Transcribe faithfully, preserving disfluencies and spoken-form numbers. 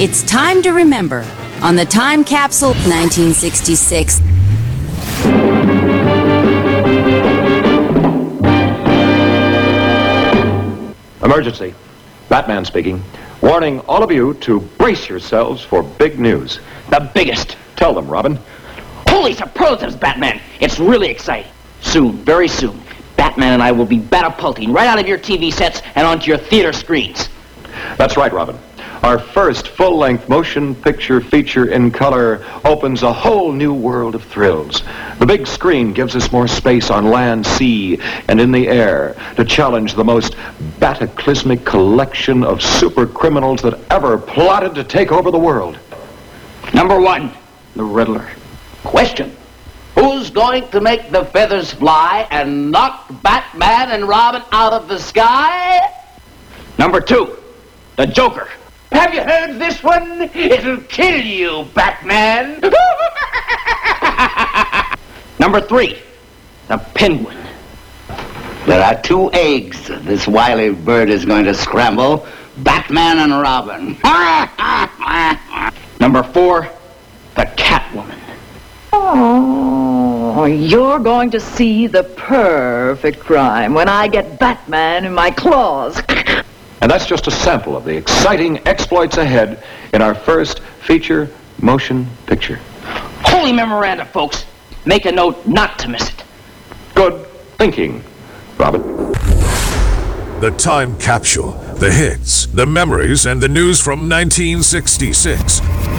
It's time to remember on the Time Capsule nineteen sixty-six. Emergency. Batman speaking. Warning all of you to brace yourselves for big news. The biggest. Tell them, Robin. Holy superlatives, Batman. It's really exciting. Soon, very soon, Batman and I will be batapulting right out of your T V sets and onto your theater screens. That's right, Robin. Our first full-length motion picture feature in color opens a whole new world of thrills. The big screen gives us more space on land, sea, and in the air to challenge the most bataclysmic collection of super criminals that ever plotted to take over the world. Number one, the Riddler. Question. Who's going to make the feathers fly and knock Batman and Robin out of the sky? Number two, the Joker. Have you heard this one? It'll kill you, Batman. Number three, the Penguin. There are two eggs this wily bird is going to scramble. Batman and Robin. Number four, the Catwoman. Oh, you're going to see the perfect crime when I get Batman in my claws. And that's just a sample of the exciting exploits ahead in our first feature motion picture. Holy memoranda, folks. Make a note not to miss it. Good thinking, Robin. The Time Capsule. The hits, the memories, and the news from nineteen sixty-six.